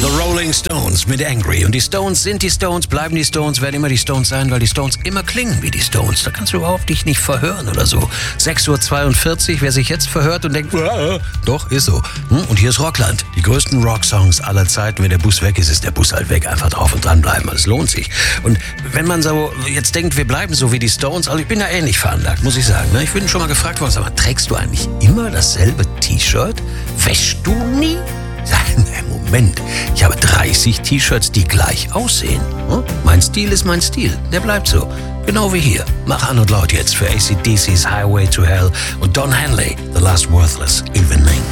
The Rolling Stones mit Angry. Und die Stones sind die Stones, bleiben die Stones, werden immer die Stones sein, weil die Stones immer klingen wie die Stones. Da kannst du überhaupt dich nicht verhören oder so. 6:42 Uhr, wer sich jetzt verhört und denkt, doch, ist so. Und hier ist Rockland. Die größten Rocksongs aller Zeiten. Wenn der Bus weg ist, ist der Bus halt weg. Einfach drauf und dran bleiben. Es lohnt sich. Und wenn man so jetzt denkt, wir bleiben so wie die Stones, also ich bin da ähnlich veranlagt, muss ich sagen. Ich bin schon mal gefragt worden, sag mal, trägst du eigentlich immer dasselbe T-Shirt? Wäschst du nie? Moment, ich habe 30 T-Shirts, die gleich aussehen. Mein Stil ist mein Stil, der bleibt so. Genau wie hier. Mach an und laut jetzt für AC/DC's Highway to Hell und Don Henley, The Last Worthless Evening.